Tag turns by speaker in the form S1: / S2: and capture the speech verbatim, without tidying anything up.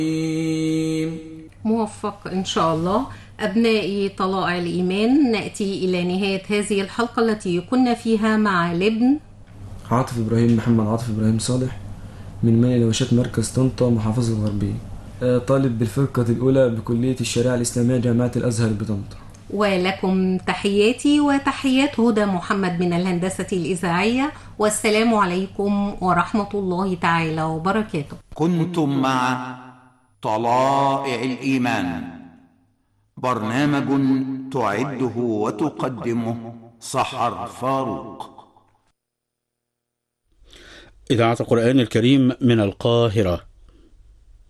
S1: موفق إن شاء الله. أبنائي طلائع الإيمان، نأتي إلى نهاية هذه الحلقة التي كنا فيها مع لابن
S2: عاطف إبراهيم محمد عاطف إبراهيم صالح من مني لوشات مركز طنطا محافظة الغربية، طالب بالفرقة الأولى بكلية الشريعة الإسلامية جامعة الأزهر بطنطا.
S1: ولكم تحياتي وتحيات هدى محمد من الهندسة الإذاعية، والسلام عليكم ورحمة الله تعالى وبركاته.
S3: كنتم مع طلائع الإيمان، برنامج تعده وتقدمه سحر فاروق.
S4: إذاعة القرآن الكريم من القاهرة.